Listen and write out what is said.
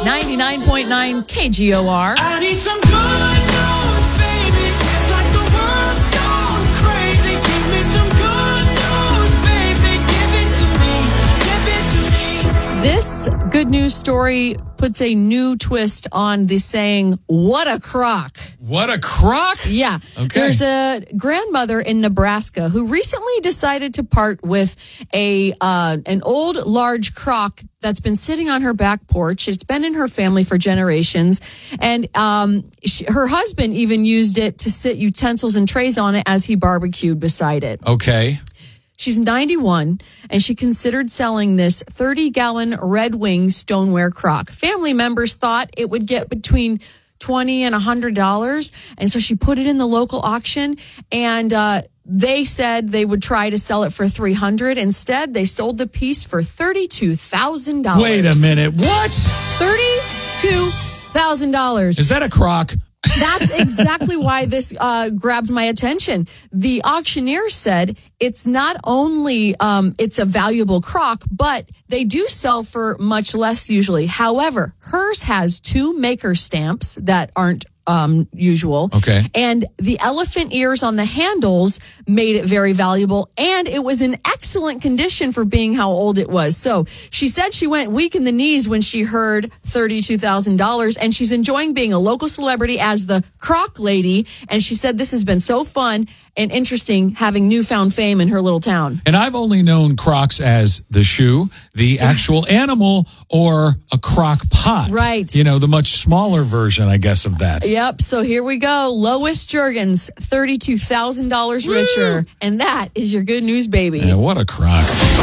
99.9 KGOR. I need some good news, baby. It's like the world's gone crazy. Give me some good news, baby. Give it to me. This good news story puts a new twist on the saying, what a crock. What a crock? Yeah. Okay. There's a grandmother in Nebraska who recently decided to part with an old large crock that's been sitting on her back porch. It's been in her family for generations. And her husband even used it to sit utensils and trays on it as he barbecued beside it. Okay. She's 91, and she considered selling this 30-gallon Red Wing stoneware crock. Family members thought it would get between $20 and $100, and so she put it in the local auction, and they said they would try to sell it for $300. Instead, they sold the piece for $32,000. Wait a minute. What? $32,000. Is that a crock? That's exactly why this grabbed my attention. The auctioneer said it's not only it's a valuable crock, but they do sell for much less usually. However, hers has 2 maker stamps that aren't usual. Okay. And the elephant ears on the handles made it very valuable, and it was in excellent condition for being how old it was. So she said she went weak in the knees when she heard $32,000, and she's enjoying being a local celebrity as the crock lady. And she said this has been so fun and interesting having newfound fame in her little town. And I've only known crocs as the shoe, the actual animal, or a crock pot. Right. You know, the much smaller version, I guess, of that. Yep. So here we go. Lois Jurgens, $32,000 richer. And that is your good news, baby. Yeah, what a crock.